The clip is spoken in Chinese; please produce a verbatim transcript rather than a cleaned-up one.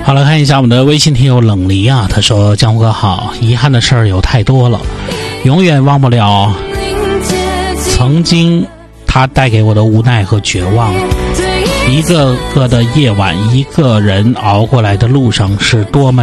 好了，看一下我们的微信听友冷离啊，他说江湖哥好，遗憾的事儿有太多了，永远忘不了曾经他带给我的无奈和绝望。一个个的夜晚，一个人熬过来的路上是多么